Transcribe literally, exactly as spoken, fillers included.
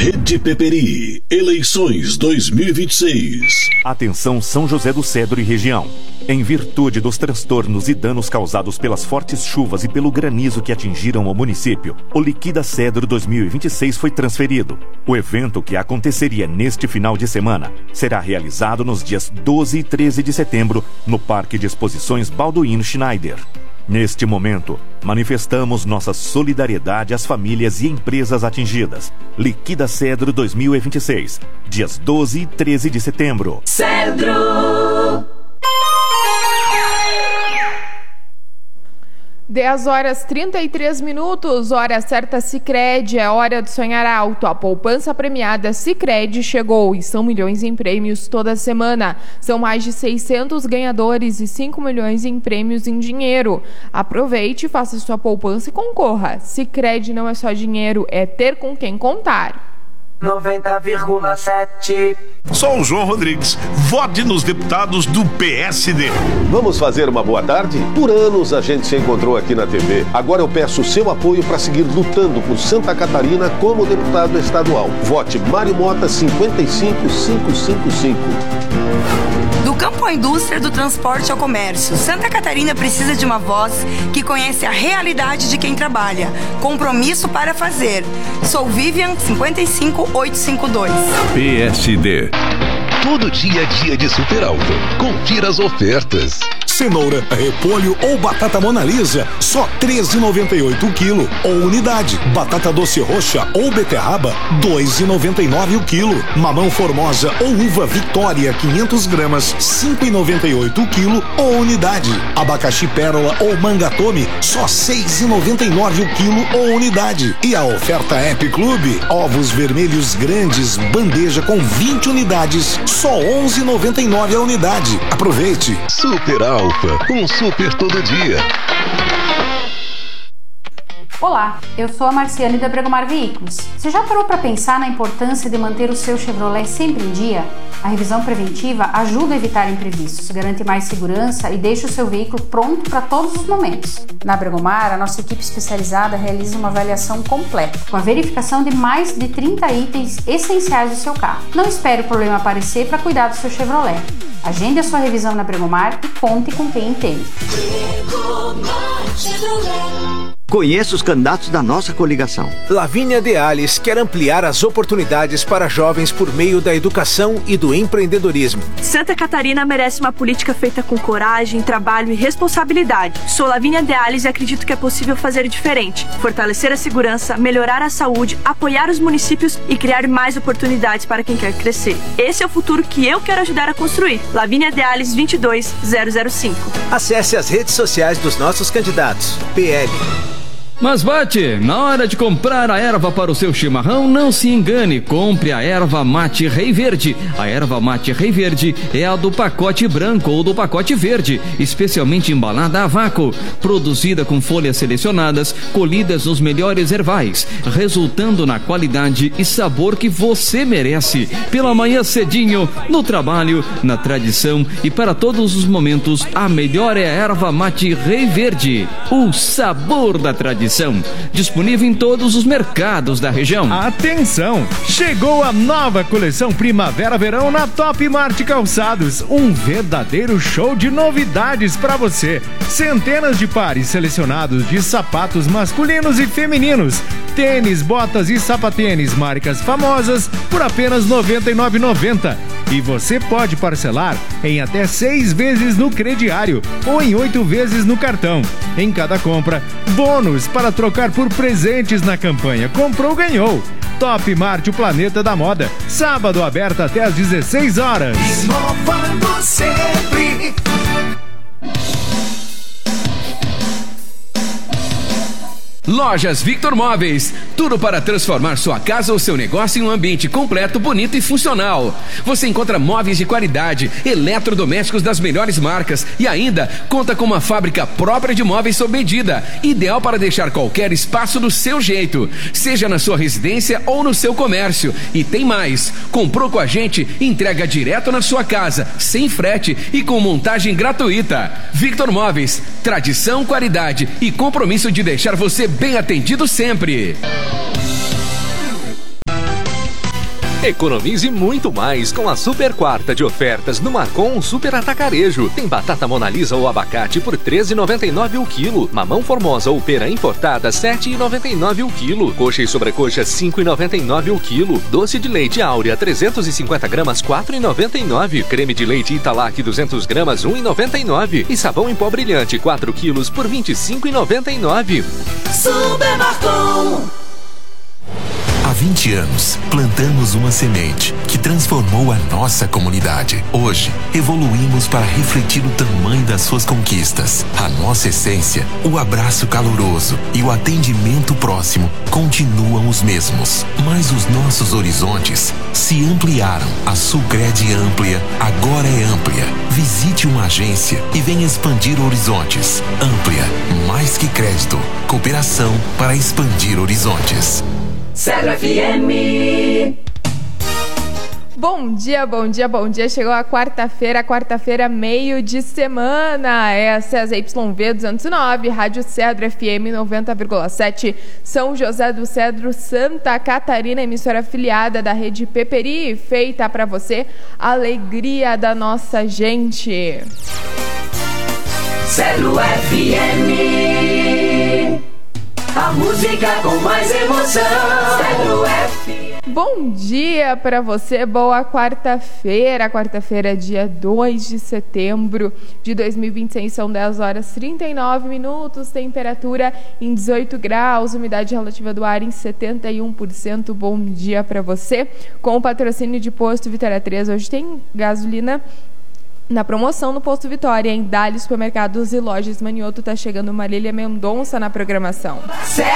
Rede Peperi, eleições dois mil e vinte e seis. Atenção São José do Cedro e região. Em virtude dos transtornos e danos causados pelas fortes chuvas e pelo granizo que atingiram o município, o Liquida Cedro dois mil e vinte e seis foi transferido. O evento, que aconteceria neste final de semana, será realizado nos dias doze e treze de setembro no Parque de Exposições Balduino Schneider. Neste momento, manifestamos nossa solidariedade às famílias e empresas atingidas. Liquida Cedro dois mil e vinte e seis, dias doze e treze de setembro. Cedro! dez horas trinta e três minutos, hora certa Sicredi, é hora de sonhar alto. A poupança premiada Sicredi chegou e são milhões em prêmios toda semana. São mais de seiscentos ganhadores e cinco milhões em prêmios em dinheiro. Aproveite, faça sua poupança e concorra. Sicredi não é só dinheiro, é ter com quem contar. noventa vírgula sete. Sou o João Rodrigues. Vote nos deputados do P S D. Vamos fazer uma boa tarde? Por anos a gente se encontrou aqui na T V. Agora eu peço o seu apoio para seguir lutando por Santa Catarina como deputado estadual. Vote Mário Mota cinquenta e cinco mil quinhentos e cinquenta e cinco. Do campo à indústria, do transporte ao comércio, Santa Catarina precisa de uma voz que conhece a realidade de quem trabalha. Compromisso para fazer. Sou Vivian cinquenta e cinco mil oitocentos e cinquenta e dois. P S D. Todo dia é dia de Super Alto. Confira as ofertas. Cenoura, repolho ou batata Mona Lisa, só três reais e noventa e oito o quilo. Ou unidade. Batata doce roxa ou beterraba, dois reais e noventa e nove o quilo. Mamão formosa ou uva Vitória, quinhentas gramas, cinco reais e noventa e oito o quilo. Ou unidade. Abacaxi pérola ou mangatome, só seis reais e noventa e nove o quilo ou unidade. E a oferta App Clube, ovos vermelhos grandes, bandeja com vinte unidades, só onze reais e noventa e nove a unidade. Aproveite. Super Alfa, um super todo dia. Olá, eu sou a Marciane da Bregomar Veículos. Você já parou para pensar na importância de manter o seu Chevrolet sempre em dia? A revisão preventiva ajuda a evitar imprevistos, garante mais segurança e deixa o seu veículo pronto para todos os momentos. Na Bregomar, a nossa equipe especializada realiza uma avaliação completa, com a verificação de mais de trinta itens essenciais do seu carro. Não espere o problema aparecer para cuidar do seu Chevrolet. Agende a sua revisão na Bregomar e conte com quem entende. Conheça os candidatos da nossa coligação. Lavínia Deales quer ampliar as oportunidades para jovens por meio da educação e do empreendedorismo. Santa Catarina merece uma política feita com coragem, trabalho e responsabilidade. Sou Lavínia Deales e acredito que é possível fazer diferente. Fortalecer a segurança, melhorar a saúde, apoiar os municípios e criar mais oportunidades para quem quer crescer. Esse é o futuro que eu quero ajudar a construir. Lavínia Deales vinte e dois zero zero cinco. Acesse as redes sociais dos nossos candidatos. P L. Mas bate, na hora de comprar a erva para o seu chimarrão, não se engane, compre a erva mate Rei Verde. A erva mate Rei Verde é a do pacote branco ou do pacote verde, especialmente embalada a vácuo, produzida com folhas selecionadas, colhidas nos melhores ervais, resultando na qualidade e sabor que você merece. Pela manhã cedinho, no trabalho, na tradição e para todos os momentos, a melhor é a erva mate Rei Verde, o sabor da tradição. Disponível em todos os mercados da região. Atenção! Chegou a nova coleção Primavera-Verão na Top Mart Calçados. Um verdadeiro show de novidades para você. Centenas de pares selecionados de sapatos masculinos e femininos. Tênis, botas e sapatênis, marcas famosas, por apenas noventa e nove reais e noventa centavos. E você pode parcelar em até seis vezes no crediário ou em oito vezes no cartão. Em cada compra, bônus para trocar por presentes na campanha Comprou, Ganhou. Top Mart, o planeta da moda. Sábado aberto até às dezesseis horas. Inovando sempre. Lojas Victor Móveis, tudo para transformar sua casa ou seu negócio em um ambiente completo, bonito e funcional. Você encontra móveis de qualidade, eletrodomésticos das melhores marcas e ainda conta com uma fábrica própria de móveis sob medida, ideal para deixar qualquer espaço do seu jeito, seja na sua residência ou no seu comércio. E tem mais, comprou com a gente, entrega direto na sua casa, sem frete e com montagem gratuita. Victor Móveis, tradição, qualidade e compromisso de deixar você bem atendido sempre. Economize muito mais com a super quarta de ofertas no Marcon Super Atacarejo. Tem batata Monalisa ou abacate por treze reais e noventa e nove centavos o quilo. Mamão Formosa ou pera importada sete reais e noventa e nove centavos o quilo. Coxa e sobrecoxa cinco reais e noventa e nove centavos o quilo. Doce de leite Áurea trezentos e cinquenta gramas quatro reais e noventa e nove centavos. Creme de leite Italac duzentas gramas um real e noventa e nove centavos. E sabão em pó brilhante quatro quilos por vinte e cinco reais e noventa e nove centavos. Super Marcon. Há vinte anos, plantamos uma semente que transformou a nossa comunidade. Hoje, evoluímos para refletir o tamanho das suas conquistas. A nossa essência, o abraço caloroso e o atendimento próximo continuam os mesmos. Mas os nossos horizontes se ampliaram. A Sulcred Amplia agora é amplia. Visite uma agência e venha expandir horizontes. Amplia, mais que crédito. Cooperação para expandir horizontes. Cedro F M. Bom dia, bom dia, bom dia. Chegou a quarta-feira, quarta-feira, meio de semana. Essa é a Y V duzentos e nove, Rádio Cedro F M noventa vírgula sete, São José do Cedro, Santa Catarina, emissora afiliada da Rede Peperi, feita para você, a alegria da nossa gente. Cedro F M. A música com mais emoção. Cedro F M. Bom dia para você, boa quarta-feira. Quarta-feira, dia dois de setembro de dois mil e vinte e seis, são dez horas e trinta e nove minutos, temperatura em dezoito graus, umidade relativa do ar em setenta e um por cento. Bom dia para você. Com o patrocínio de Posto Vitória três, hoje tem gasolina na promoção no Posto Vitória, em Dali Supermercados e Lojas Manioto. Tá chegando Marília Mendonça na programação.